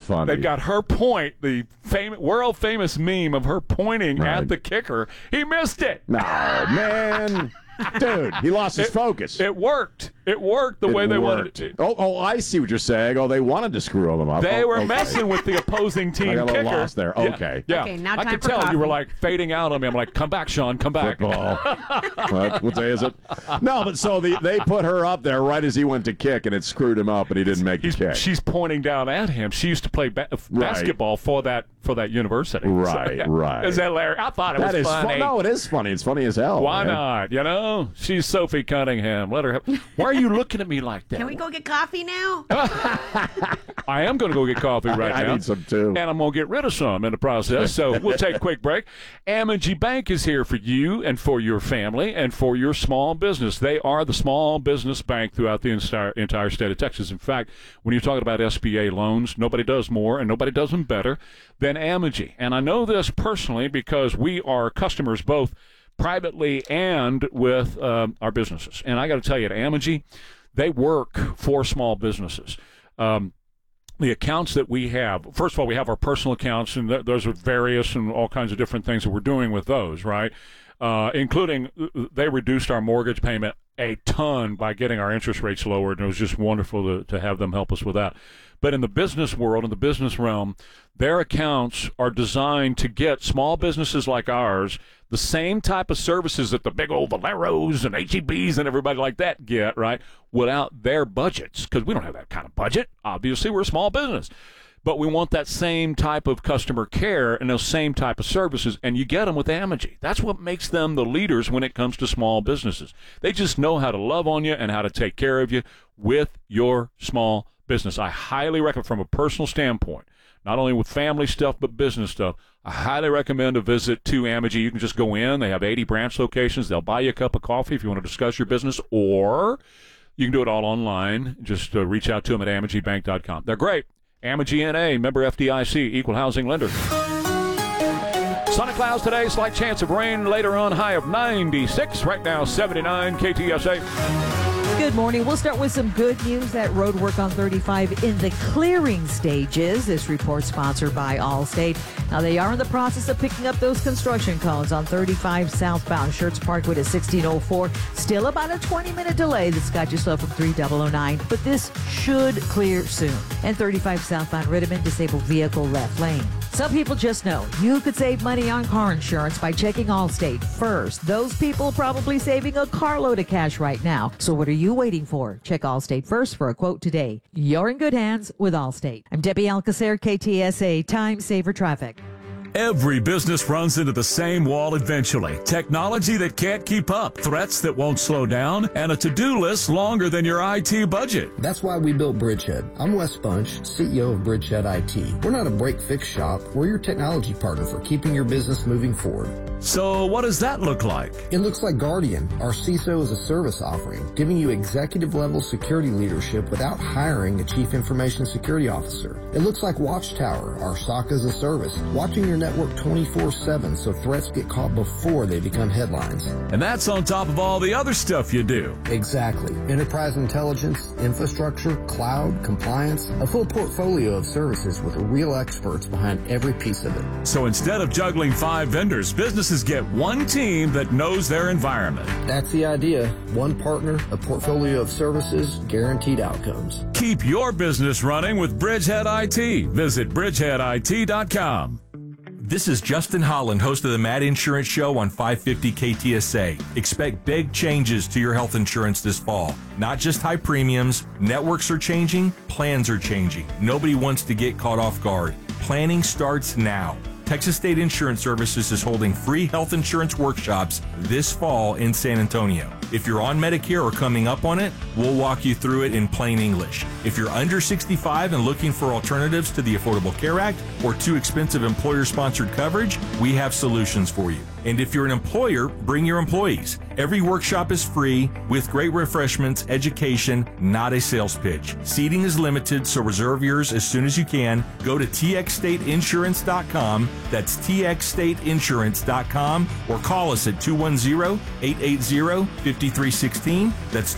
funny. They've got her point, the world famous meme of her pointing Right. at the kicker. He missed it. No, man. Dude, he lost his focus. It worked. It worked the way they wanted it to. Oh, I see what you're saying. Oh, they wanted to screw them up. They were okay. messing with the opposing team I got a kicker. little lost there. Yeah, Okay. Yeah. Okay, now I time could for tell coffee. you were like fading out on me. I'm like, come back, Sean, come back. Football. What day is it? No, but so they put her up there right as he went to kick, and it screwed him up, and he didn't make the kick. She's pointing down at him. She used to play basketball for that university. Right, right. Is that hilarious? I thought it was funny. No, it is funny. It's funny as hell. Why man. not? You know, she's Sophie Cunningham. Let her have. Why are you looking at me like that? Can we go get coffee now? I am going to go get coffee right now. I need some too. And I'm going to get rid of some in the process. So we'll take a quick break. Amegy Bank is here for you and for your family and for your small business. They are the small business bank throughout the entire state of Texas. In fact, when you're talking about SBA loans, nobody does more and nobody does them better than Amegy. And I know this personally because we are customers both privately and with our businesses. And I got to tell you, at Amegy, they work for small businesses. The accounts that we have, first of all, we have our personal accounts, and those are various and all kinds of different things that we're doing with those, right? Including they reduced our mortgage payment a ton by getting our interest rates lowered, and it was just wonderful to have them help us with that. But in the business world, in the business realm, their accounts are designed to get small businesses like ours the same type of services that the big old Valeros and HEBs and everybody like that get, right, without their budgets, because we don't have that kind of budget. Obviously, we're a small business. But we want that same type of customer care and those same type of services, and you get them with Amegy. That's what makes them the leaders when it comes to small businesses. They just know how to love on you and how to take care of you with your small business. I highly recommend, from a personal standpoint, not only with family stuff but business stuff, I highly recommend a visit to Amegy. You can just go in. They have 80 branch locations. They'll buy you a cup of coffee if you want to discuss your business, or you can do it all online. Just reach out to them at AmeGyBank.com. They're great. Amegy NA, member FDIC, equal housing lender. Sunny clouds today, slight chance of rain later on, high of 96. Right now, 79 KTSA. Good morning. We'll start with some good news. That road work on 35 in the clearing stages. This report sponsored by Allstate. Now, they are in the process of picking up those construction cones on 35 southbound Schertz Parkway to 1604. Still about a 20-minute delay that's got you slow from 3009, but this should clear soon. And 35 southbound Rittiman, disabled vehicle left lane. Some people just know you could save money on car insurance by checking Allstate first. Those people probably saving a carload of cash right now. So what are you waiting for? Check Allstate first for a quote today. You're in good hands with Allstate. I'm Debbie Alcacer, KTSA Time Saver Traffic. Every business runs into the same wall eventually. Technology that can't keep up, threats that won't slow down, and a to-do list longer than your IT budget. That's why we built Bridgehead. I'm Wes Bunch, CEO of Bridgehead IT. We're not a break-fix shop. We're your technology partner for keeping your business moving forward. So what does that look like? It looks like Guardian, our CISO as a service offering, giving you executive-level security leadership without hiring a chief information security officer. It looks like Watchtower, our SOC as a service, watching your network 24/7 so threats get caught before they become headlines. And that's on top of all the other stuff you do. Exactly. Enterprise intelligence, infrastructure, cloud, compliance, a full portfolio of services with real experts behind every piece of it. So instead of juggling 5 vendors, businesses get one team that knows their environment. That's the idea. One partner, a portfolio of services, guaranteed outcomes. Keep your business running with Bridgehead IT. Visit bridgeheadit.com. This is Justin Holland, host of the Mad Insurance Show on 550 KTSA. Expect big changes to your health insurance this fall. Not just high premiums, networks are changing, plans are changing. Nobody wants to get caught off guard. Planning starts now. Texas State Insurance Services is holding free health insurance workshops this fall in San Antonio. If you're on Medicare or coming up on it, we'll walk you through it in plain English. If you're under 65 and looking for alternatives to the Affordable Care Act or too expensive employer-sponsored coverage, we have solutions for you. And if you're an employer, bring your employees. Every workshop is free with great refreshments, education, not a sales pitch. Seating is limited, so reserve yours as soon as you can. Go to txstateinsurance.com. That's txstateinsurance.com, or call us at 210-880-50 5316. That's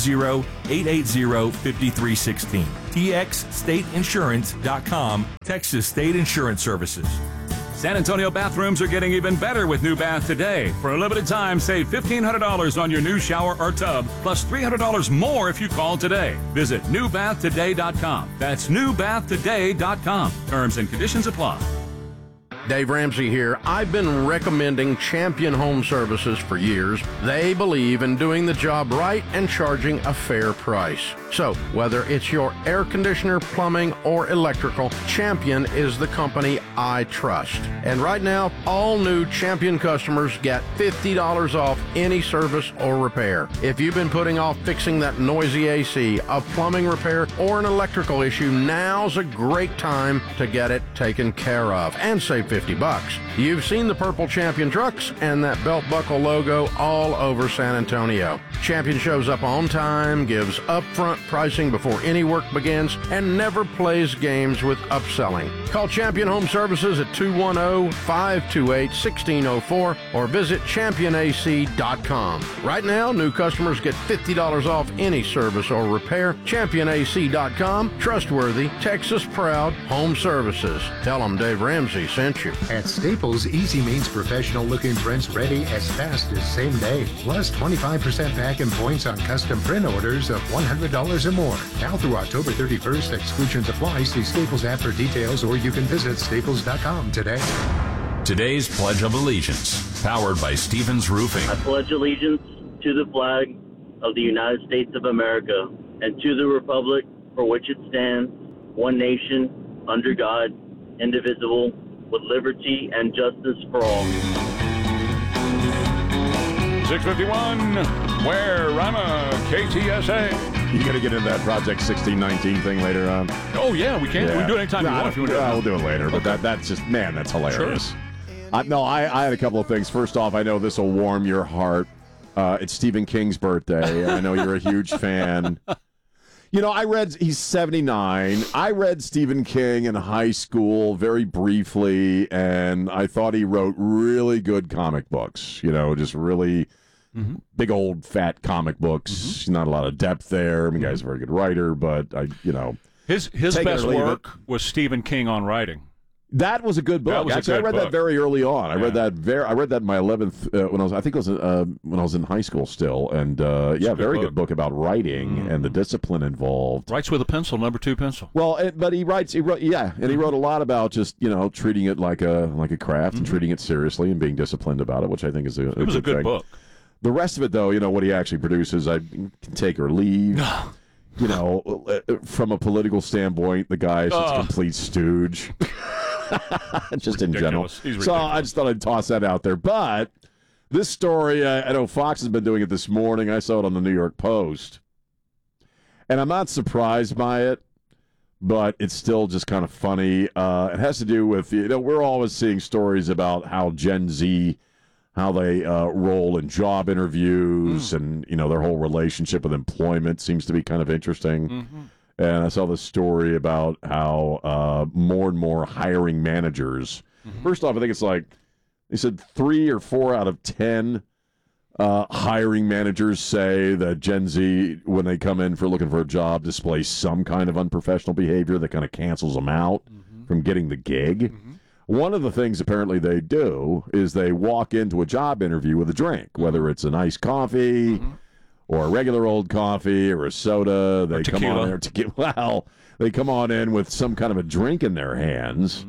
210-880-5316. TXStateInsurance.com, Texas State Insurance Services. San Antonio bathrooms are getting even better with New Bath Today. For a limited time, save $1,500 on your new shower or tub, plus $300 more if you call today. Visit newbathtoday.com. That's newbathtoday.com. Terms and conditions apply. Dave Ramsey here. I've been recommending Champion Home Services for years. They believe in doing the job right and charging a fair price. So, whether it's your air conditioner, plumbing, or electrical, Champion is the company I trust. And right now, all new Champion customers get $50 off any service or repair. If you've been putting off fixing that noisy AC, a plumbing repair, or an electrical issue, now's a great time to get it taken care of and save $50. You've seen the purple Champion trucks and that belt buckle logo all over San Antonio. Champion shows up on time, gives upfront pricing before any work begins, and never plays games with upselling. Call Champion Home Services at 210-528-1604 or visit championac.com. Right now, new customers get $50 off any service or repair. Championac.com. Trustworthy, Texas proud home services. Tell them Dave Ramsey sent you. At Staples, easy means professional-looking prints ready as fast as same day. Plus 25% back in points on custom print orders of $100 or more. Now through October 31st, exclusions apply. See Staples app for details, or you can visit staples.com today. Today's Pledge of Allegiance, powered by Stevens Roofing. I pledge allegiance to the flag of the United States of America and to the republic for which it stands, one nation, under God, indivisible, with liberty and justice for all. 651, where Rama, KTSA. You got to get into that Project 1619 thing later on. Oh, yeah, we can. We can do it anytime you want. If you want to. We'll do it later, but that's just, man, that's hilarious. Sure. I had a couple of things. First off, I know this will warm your heart. It's Stephen King's birthday. I know you're a huge fan. You know, he's 79. I read Stephen King in high school very briefly, and I thought he wrote really good comic books. You know, just really big old fat comic books. Not a lot of depth there. I mean, the guy's a very good writer, but his best work was Stephen King on writing. That was a good book. Actually, I read that very early on. I read that in my 11th when I was in high school still, and very good book about writing and the discipline involved. Writes with a pencil, number 2 pencil. Well, but he wrote a lot about just treating it like a craft and treating it seriously and being disciplined about it, which I think is a good thing. Book. The rest of it, though, what he actually produces, I can take or leave. From a political standpoint, the guy is just a complete stooge. Just in general. So I just thought I'd toss that out there. But this story, I know Fox has been doing it this morning. I saw it on the New York Post. And I'm not surprised by it, but it's still just kind of funny. It has to do with, we're always seeing stories about how Gen Z, how they roll in job interviews and, their whole relationship with employment seems to be kind of interesting. And I saw this story about how more and more hiring managers. First off, I think it's like they said 3 or 4 out of 10 hiring managers say that Gen Z, when they come in for looking for a job, displays some kind of unprofessional behavior that kind of cancels them out from getting the gig. One of the things apparently they do is they walk into a job interview with a drink, whether it's an iced coffee or a regular old coffee or a soda. They come on there they come on in with some kind of a drink in their hands.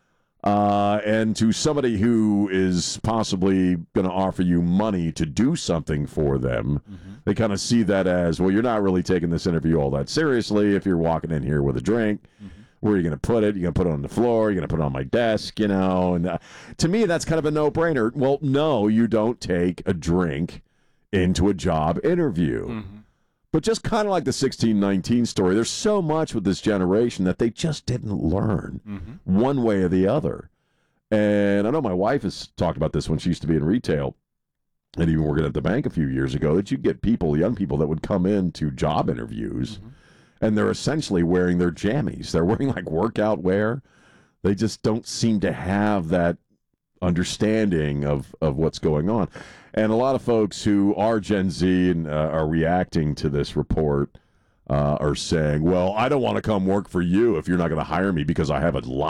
And to somebody who is possibly going to offer you money to do something for them, they kind of see that as, well, you're not really taking this interview all that seriously if you're walking in here with a drink. Where are you going to put it? You're going to put it on the floor? You're going to put it on my desk? And to me, that's kind of a no-brainer. Well, no, you don't take a drink into a job interview. But just kind of like the 1619 story, there's so much with this generation that they just didn't learn one way or the other. And I know my wife has talked about this when she used to be in retail and even working at the bank a few years ago, that you get young people that would come into job interviews and they're essentially wearing their jammies. They're wearing like workout wear. They just don't seem to have that understanding of what's going on. And a lot of folks who are Gen Z and are reacting to this report are saying, well, I don't want to come work for you if you're not going to hire me because I have a